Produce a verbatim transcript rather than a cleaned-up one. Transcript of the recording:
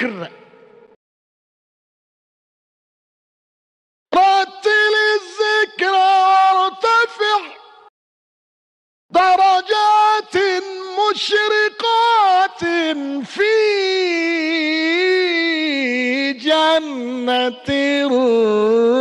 الذكر. رتل الذكر وارتفع درجات مشرقات في جنة